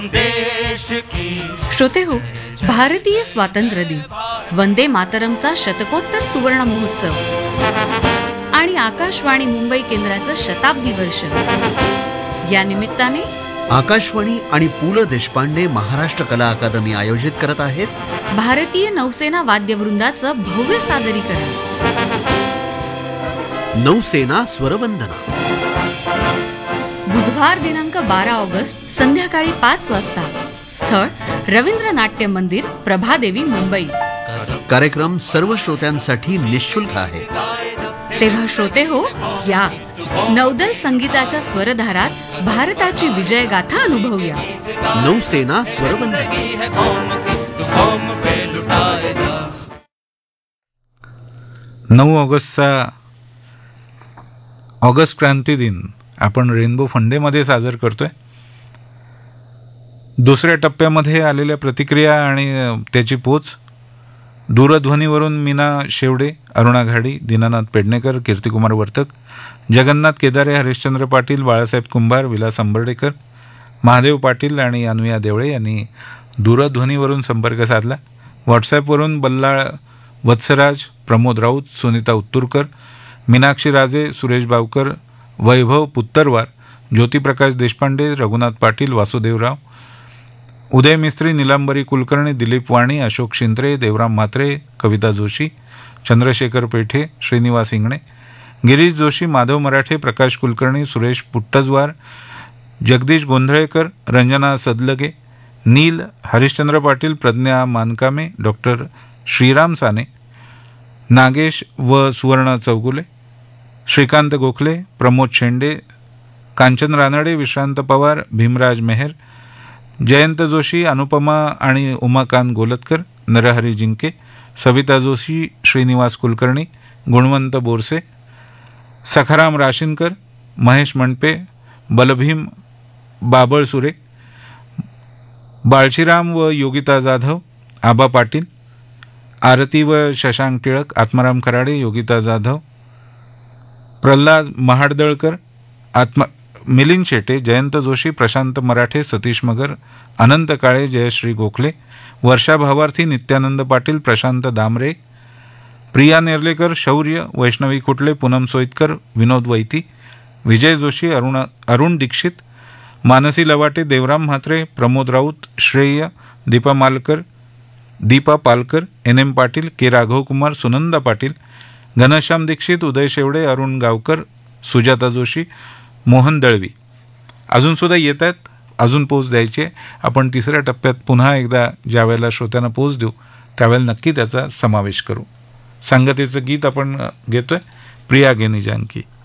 श्रोते हो, भारतीय स्वातंत्र्य दिन, वंदे मातरमचा शतकोत्तर सुवर्ण महोत्सव आणि आकाशवाणी मुंबई केंद्राचं शताब्दी वर्ष या निमित्ताने आकाशवाणी आणि पु ल देशपांडे महाराष्ट्र कला अकादमी आयोजित करत आहेत भारतीय नौसेना वाद्यवृंदाचं भव्य सादरीकरण, नौसेना स्वरवंदना. बुधवार दिनांक 12 ऑगस्ट संध्याकाळी 5 वाजता. स्थळ रवींद्र नाट्य मंदिर, प्रभादेवी, मुंबई. कार्यक्रम सर्व श्रोत्यांसाठी निःशुल्क आहे. तेव्हा श्रोते हो, या नौदल संगीताच्या स्वरधारात भारताची विजयगाथा अनुभवूया. नौसेना स्वरवंदना. 9 ऑगस्टचा ऑगस्ट क्रांती दिन आपण रेनबो फंडेमध्ये साजर करतोय. दुसऱ्या टप्प्यामध्ये आलेल्या प्रतिक्रिया आणि त्याची पोच. दूरध्वनीवरून मीना शेवडे, अरुणा घाडी, दीनानाथ पेडणेकर, कीर्तिकुमार वर्तक, जगन्नाथ केदारे, हरिश्चंद्र पाटील, बाळासाहेब कुंभार, विलास अंबर्डेकर, महादेव पाटील आणि अनुया देवळे यांनी दूरध्वनीवरून संपर्क साधला. व्हॉट्सॲपवरून बल्लाळ वत्सराज, प्रमोद राऊत, सुनीता उत्तुरकर, मीनाक्षी राजे, सुरेश बावकर, वैभव पुत्तरवार, ज्योतिप्रकाश देशपांडे, रघुनाथ पाटील, वासुदेवराव, उदय मिस्त्री, निलांबरी कुलकर्णी, दिलीप वाणी, अशोक शिंत्रे, देवराम म्हात्रे, कविता जोशी, चंद्रशेखर पेठे, श्रीनिवास इंगणे, गिरीश जोशी, माधव मराठे, प्रकाश कुलकर्णी, सुरेश पुट्टजवार, जगदीश गोंधळेकर, रंजना सदलगे, नील, हरिश्चंद्र पाटील, प्रज्ञा मानकामे, डॉक्टर श्रीराम साने, नागेश व सुवर्ण चौगुले, श्रीकांत गोखले, प्रमोद शेंडे, कांचन रानडे, विश्रांत पवार, भीमराज मेहर, जयंत जोशी, अनुपमा आणि उमाकांत गोलतकर, नरहरी जिंके, सविता जोशी, श्रीनिवास कुलकर्णी, गुणवंत बोरसे, सखाराम राशीनकर, महेश मंडपे, बलभीम बाबळसुरे, बाळशीराम व योगिता जाधव, आबा पाटील, आरती व शशांक टिळक, आत्माराम खराडे, योगिता जाधव, प्रल्हाद महाडदळकर, मिलिंद शेटे, जयंत जोशी, प्रशांत मराठे, सतीश मगर, अनंत काळे, जयश्री गोखले, वर्षा भावार्थी, नित्यानंद पाटील, प्रशांत दामरे, प्रिया नेर्लेकर, शौर्य, वैष्णवी खुटले, पूनम सोईतकर, विनोद वैती, विजय जोशी, अरुण दीक्षित, मानसी लवाटे, देवराम म्हात्रे, प्रमोद राऊत, श्रेय, दीपा पालकर, एन एम पाटील, के राघवकुमार, सुनंदा पाटील, घनश्याम दीक्षित, उदय शेवडे, अरुण गावकर, सुजाता जोशी, मोहन दळवी. अजूनसुद्धा येत आहेत, अजून पोच द्यायची आहे. आपण तिसऱ्या टप्प्यात पुन्हा एकदा ज्या वेळेला श्रोत्यांना पोच देऊ त्यावेळेला नक्की त्याचा समावेश करू. सांगतेचं गीत आपण घेतोय, प्रिया गेनी जानकी.